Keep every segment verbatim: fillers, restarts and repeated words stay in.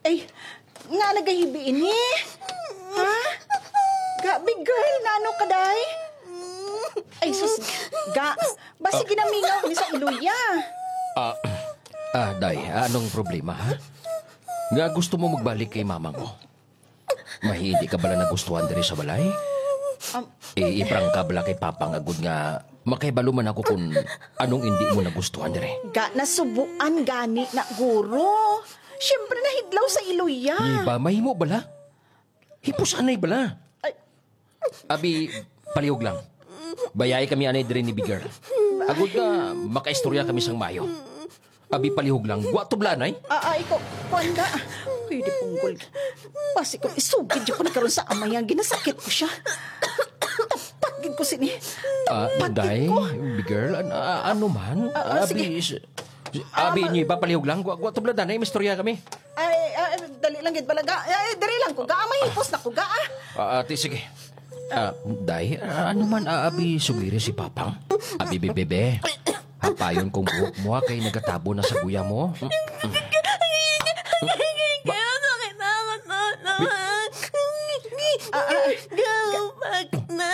Ay, nga nagahibiin ni. Ha? Ga, big girl, na ano ka, day? Ay, sus, ga, basi ginamingaw ni sa iluya. Ah, ah, Day, anong problema, ha? Nga gusto mo magbalik kay mama mo? Mahindi ka bala nagustuhan diri sa balay? Um, E, iprang ka bala kay Papang agud nga makaibalo man ako kung anong hindi mo nagustuhan diri. ga, nasubuan gani na guro. Siyempre nahidlaw sa iluya. Iba, mahimo bala? Hipos anay bala? Ay, Abi, palihog lang. Bayay kami anay diri ni Bigger. Agud nga, makaistorya kami sang mayo. Abi, palihog lang. Gwa tublanay? ah, ah, ikaw, kuhan ga. Pwede punggol. Basi kung isugid yung panikaroon sa amay ang ginasakit ko siya. Tapagin ko sini. Ah, Day, Bigger, an- ah, ano man? Ah, ah, Abi, sige. s- Abi, niyo ba palihog lang? Gwa, gwa tublanay, may istorya kami. Ay, ay, dali lang gid balaga. Ay, dali lang ko ga. May hipos na ko ga. ah. Ah, ate, sige. Ah, Day, ah, ano man aabi sugiri si Papang? Abi, bebebe. Hapayon kong buhok mo ha, kay nagatabo na sa guya mo. Hmm? Kaya sakit ako na naman. Ah, ah, Gawag na.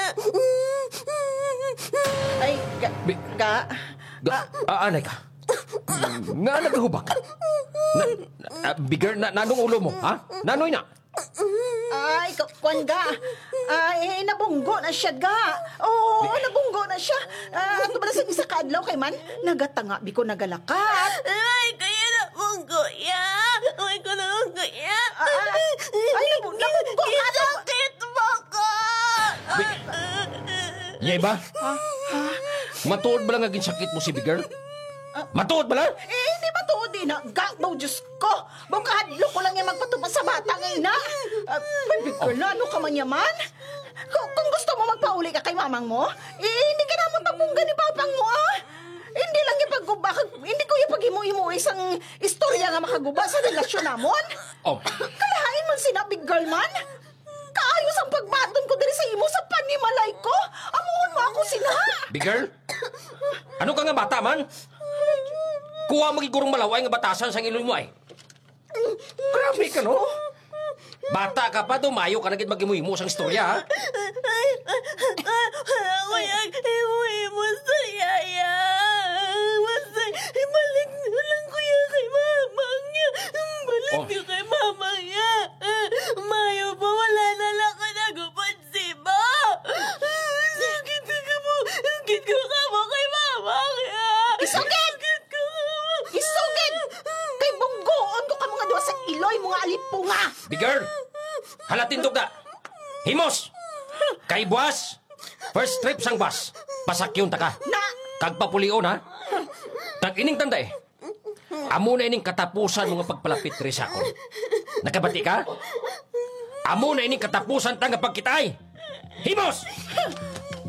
ay, ga, Bi- ga. Ga, ah, anay ka. Nga nagahubak. Na, na, bigger na, nanong ulo mo, ha? Nanoy na. Ay, ku- kuhan ga. Ay, nabunggo na siya ga. Oo, nabunggo na siya. Ah, ito ba na sa isa kaadlaw kay man? Nagatanga, biko nagalakat. Ay, kaya na mong kuya. Ay, ko na mong kuya. Ah, ah, ay, nabu- nabunggo ka na. Sakit mo ko. Yay ba? Matuod ba lang aging sakit mo si Bigger? Matuod ba lang? Eh, hindi ba to di na? Ga, daw, Diyos ko. Bukahadlo ko lang yung magpatupad sa bata ngayon na. Uh, baby girl, na, ano ka man yaman? Kung, kung gusto mo magpauli ka kay mamang mo, eh, hindi ka naman tabunggan ni papang mo, ah. Hindi lang yung pagguba, hindi ko yung pag-imo-imo isang istorya nga makaguba sa relasyon namon. Oh, Kalahain man sina, big girl man. Kaayos ang pagbaton ko diri sa imo sa panimalay ko. Amuhon mo ako sina. Bigger? Ano ka nga bata man? Kuha magigurong malaway nga batasan sa iloy mo ay. Grabe ka, no? Bata ka pa, dumayo ka na gid mag-imuimo sang istorya, ha? Kuya, imuwi mo sa yaya. Basta, ibalik na lang kuya kay mamang niya. Balik Oh. niyo kay mamang niya. Mayo pa, wala na lang ka nagupad si Ba. Sakit ka mo. Sakit ko ka mo kay mamang niya. Isugid! Sakit ko ka mo. Isugid! Kay bunggoon ko ka mga duwa sa iloy, mga alipunga! Bigger! Halatindog na! Himos! Kay buwas! First trip sang bus. Pasakyon ta ka. Na! Kagpapulion, ha? Tag-ining tanda eh. Amo na ining katapusan mga pagpalapit rin sa ako. Nakabati ka? Amo na ining katapusan ta nga pagkitay. Himos!